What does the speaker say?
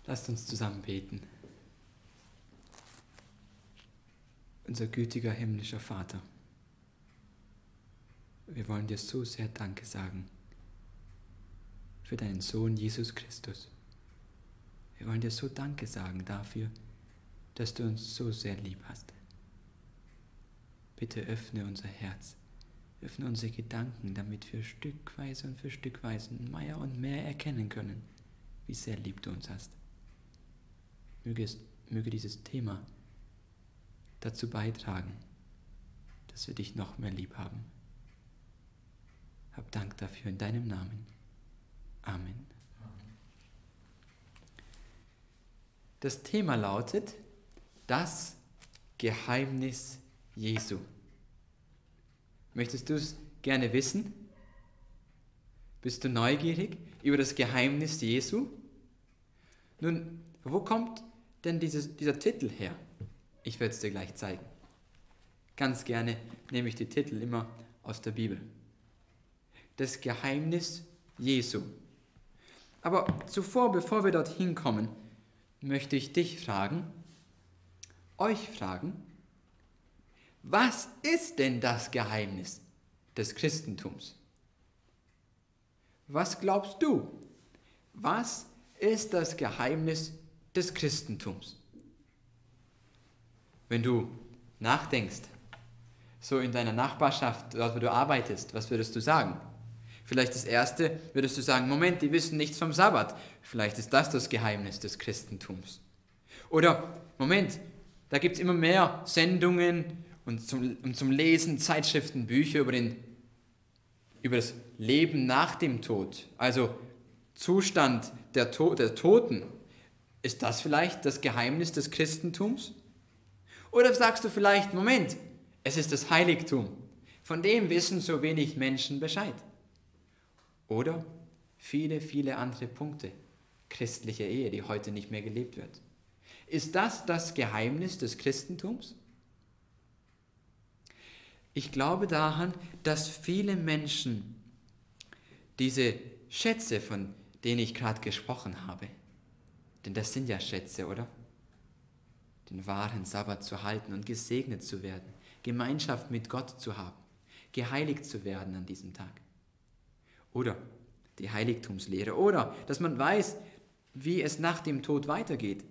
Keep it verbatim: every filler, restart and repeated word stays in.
Lasst uns zusammen beten. Unser gütiger himmlischer Vater, wir wollen dir so sehr Danke sagen für deinen Sohn Jesus Christus. Wir wollen dir so Danke sagen dafür, dass du uns so sehr lieb hast. Bitte öffne unser Herz, öffne unsere Gedanken, damit wir stückweise und für stückweise mehr und mehr erkennen können, wie sehr lieb du uns hast. Möge, es, möge dieses Thema dazu beitragen, dass wir dich noch mehr lieb haben. Hab Dank dafür in deinem Namen. Amen. Das Thema lautet: Das Geheimnis Jesu. Möchtest du es gerne wissen? Bist du neugierig über das Geheimnis Jesu? Nun, wo kommt denn dieses, dieser Titel her? Ich werde es dir gleich zeigen. Ganz gerne nehme ich die Titel immer aus der Bibel. Das Geheimnis Jesu. Aber zuvor, bevor wir dorthin kommen, möchte ich dich fragen, euch fragen, was ist denn das Geheimnis des Christentums? Was glaubst du? Was ist das Geheimnis des Christentums? Wenn du nachdenkst, so in deiner Nachbarschaft, dort wo du arbeitest, was würdest du sagen? Vielleicht das Erste würdest du sagen, Moment, die wissen nichts vom Sabbat. Vielleicht ist das das Geheimnis des Christentums. Oder, Moment, da gibt es immer mehr Sendungen und zum, und zum Lesen Zeitschriften, Bücher über, den, über das Leben nach dem Tod. Also Zustand der, to- der Toten. Ist das vielleicht das Geheimnis des Christentums? Oder sagst du vielleicht, Moment, es ist das Heiligtum. Von dem wissen so wenig Menschen Bescheid. Oder viele, viele andere Punkte. Christliche Ehe, die heute nicht mehr gelebt wird. Ist das das Geheimnis des Christentums? Ich glaube daran, dass viele Menschen diese Schätze, von denen ich gerade gesprochen habe, denn das sind ja Schätze, oder? Den wahren Sabbat zu halten und gesegnet zu werden, Gemeinschaft mit Gott zu haben, geheiligt zu werden an diesem Tag. Oder die Heiligtumslehre. Oder dass man weiß, wie es nach dem Tod weitergeht.